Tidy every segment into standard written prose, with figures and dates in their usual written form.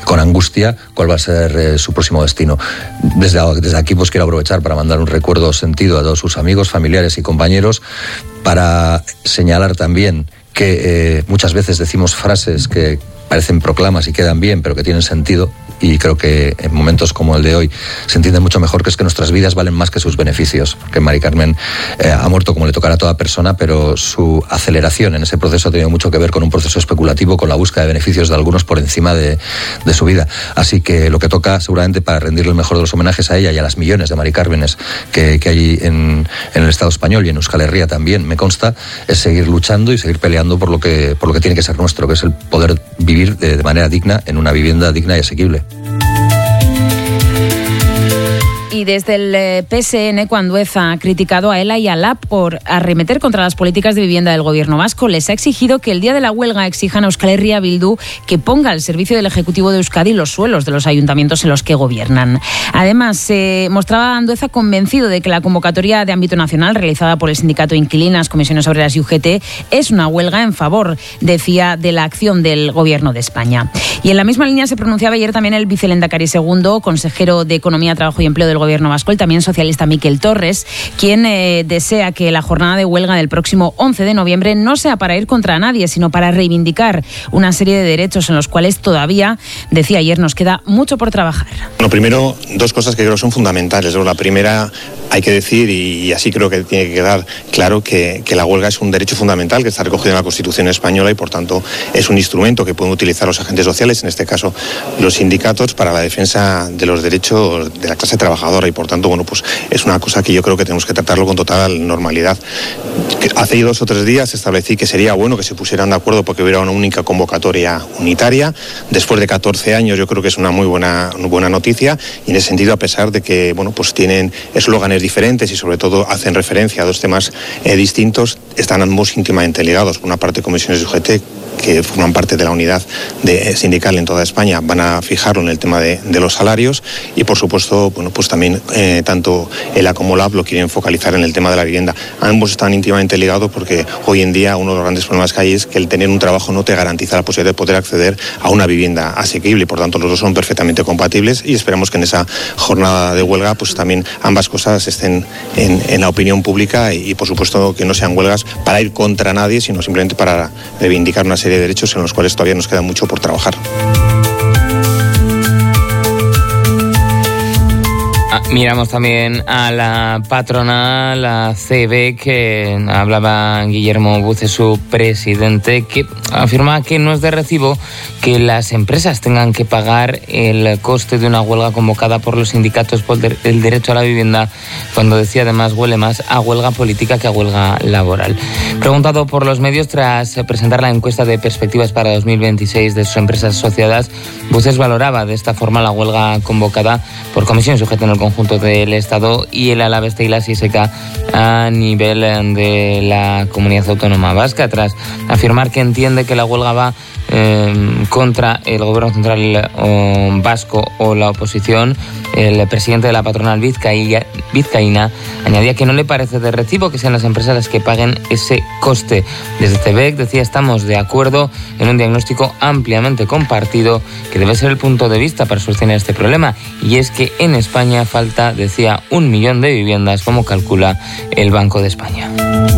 con angustia cuál va a ser su próximo destino. Desde aquí pues quiero aprovechar para mandar un recuerdo sentido a todos sus amigos, familiares y compañeros, para señalar también que muchas veces decimos frases que parecen proclamas y quedan bien, pero que tienen sentido, y creo que en momentos como el de hoy se entiende mucho mejor que es que nuestras vidas valen más que sus beneficios, porque Mari Carmen ha muerto como le tocará a toda persona, pero su aceleración en ese proceso ha tenido mucho que ver con un proceso especulativo, con la búsqueda de beneficios de algunos por encima de su vida. Así que lo que toca seguramente para rendirle el mejor de los homenajes a ella y a las millones de Mari Cármenes que hay en el Estado español y en Euskal Herria también, me consta, es seguir luchando y seguir peleando por lo que tiene que ser nuestro, que es el poder vivir de manera digna en una vivienda digna y asequible. Y desde el PSN, Andueza ha criticado a ELA y a LAB por arremeter contra las políticas de vivienda del gobierno vasco. Les ha exigido que el día de la huelga exijan a Euskal Herria Bildu que ponga al servicio del Ejecutivo de Euskadi los suelos de los ayuntamientos en los que gobiernan. Además, se mostraba Andueza convencido de que la convocatoria de ámbito nacional realizada por el sindicato Inquilinas, Comisiones Obreras y UGT es una huelga en favor, decía, de la acción del gobierno de España. Y en la misma línea se pronunciaba ayer también el vicelehendakari segundo, consejero de Economía, Trabajo y Empleo del gobierno vasco, el también socialista Miquel Torres, quien desea que la jornada de huelga del próximo 11 de noviembre no sea para ir contra nadie, sino para reivindicar una serie de derechos en los cuales todavía, decía ayer, nos queda mucho por trabajar. Bueno, primero, dos cosas que creo son fundamentales. La primera, hay que decir, y así creo que tiene que quedar claro, que la huelga es un derecho fundamental que está recogido en la Constitución española y, por tanto, es un instrumento que pueden utilizar los agentes sociales, en este caso los sindicatos, para la defensa de los derechos de la clase trabajadora, y por tanto, bueno, pues es una cosa que yo creo que tenemos que tratarlo con total normalidad. Hace 2 o 3 días establecí que sería bueno que se pusieran de acuerdo porque hubiera una única convocatoria unitaria. Después de 14 años yo creo que es una muy buena noticia, y en ese sentido, a pesar de que, bueno, pues tienen eslóganes diferentes y sobre todo hacen referencia a 2 temas distintos, están ambos íntimamente ligados. Por una parte, comisiones de UGT, que forman parte de la unidad sindical en toda España, van a fijarlo en el tema de los salarios, y por supuesto, bueno, pues también tanto ELA como LAB lo quieren focalizar en el tema de la vivienda. Ambos están íntimamente ligados porque hoy en día uno de los grandes problemas que hay es que el tener un trabajo no te garantiza la posibilidad de poder acceder a una vivienda asequible, y por tanto los dos son perfectamente compatibles, y esperamos que en esa jornada de huelga pues también ambas cosas estén en la opinión pública, y por supuesto que no sean huelgas para ir contra nadie, sino simplemente para reivindicar una serie de derechos en los cuales todavía nos queda mucho por trabajar. Miramos también a la patronal, la CEB, que hablaba Guillermo Buce, su presidente, que afirma que no es de recibo que las empresas tengan que pagar el coste de una huelga convocada por los sindicatos por el derecho a la vivienda, cuando decía además huele más a huelga política que a huelga laboral. Preguntado por los medios tras presentar la encuesta de perspectivas para 2026 de sus empresas asociadas, Buces valoraba de esta forma la huelga convocada por comisiones sujetas en el conjunto del Estado y el Alavés y la SISECA a nivel de la Comunidad Autónoma Vasca, tras afirmar que entiende que la huelga va contra el Gobierno Central vasco o la oposición. El presidente de la patronal vizcaína añadía que no le parece de recibo que sean las empresas las que paguen ese coste. Desde CEBEC decía: estamos de acuerdo en un diagnóstico ampliamente compartido que debe ser el punto de vista para solucionar este problema, y es que en España falta, decía, 1 millón de viviendas, como calcula el Banco de España.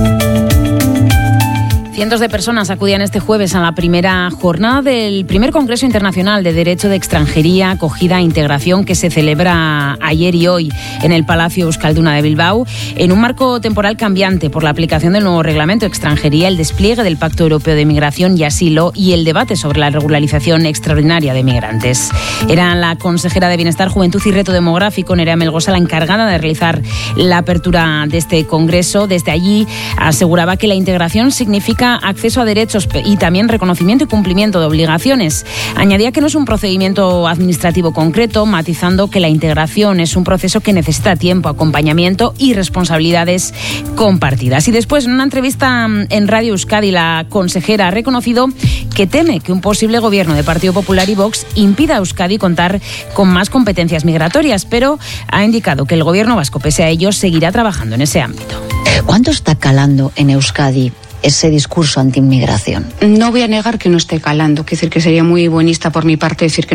Cientos de personas acudían este jueves a la primera jornada del primer Congreso Internacional de Derecho de Extranjería, Acogida e Integración, que se celebra ayer y hoy en el Palacio Euskalduna de Bilbao, en un marco temporal cambiante por la aplicación del nuevo reglamento de extranjería, el despliegue del Pacto Europeo de Migración y Asilo y el debate sobre la regularización extraordinaria de migrantes. Era la consejera de Bienestar, Juventud y Reto Demográfico, Nerea Melgosa, la encargada de realizar la apertura de este congreso. Desde allí aseguraba que la integración significa acceso a derechos y también reconocimiento y cumplimiento de obligaciones. Añadía que no es un procedimiento administrativo concreto, matizando que la integración es un proceso que necesita tiempo, acompañamiento y responsabilidades compartidas. Y después, en una entrevista en Radio Euskadi, la consejera ha reconocido que teme que un posible gobierno de Partido Popular y Vox impida a Euskadi contar con más competencias migratorias, pero ha indicado que el gobierno vasco, pese a ello, seguirá trabajando en ese ámbito. ¿Cuánto está calando en Euskadi ese discurso anti-inmigración? No voy a negar que no esté calando, quiero decir que sería muy buenista por mi parte decir que